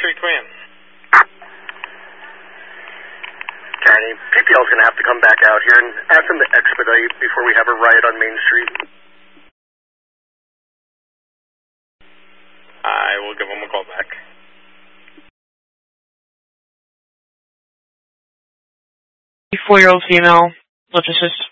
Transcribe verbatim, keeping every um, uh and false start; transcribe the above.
Street, Queen. County, P P L's going to have to come back out here and ask them to expedite before we have a riot on Main Street. I will give them a call back. Four-year-old female, let's assist.